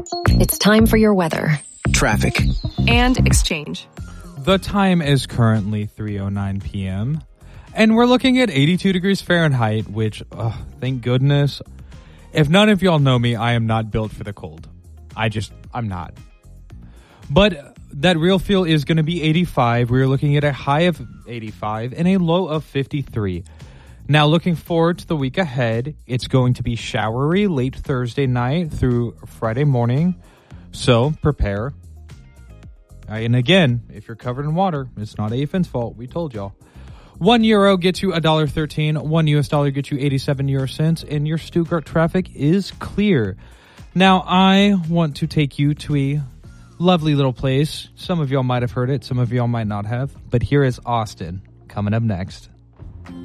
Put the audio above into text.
It's time for your weather, traffic, and exchange. The time is currently 3:09 p.m. and we're looking at 82 degrees Fahrenheit, which, thank goodness. If none of y'all know me, I am not built for the cold. I'm not. But that real feel is going to be 85. We're looking at a high of 85 and a low of 53. Now, looking forward to the week ahead, it's going to be showery late Thursday night through Friday morning. So prepare. And again, if you're covered in water, it's not AFN's fault. We told y'all. €1 gets you $1.13. $1 gets you 87 euro cents. And your Stuttgart traffic is clear. Now, I want to take you to a lovely little place. Some of y'all might have heard it. Some of y'all might not have. But here is Austin coming up next.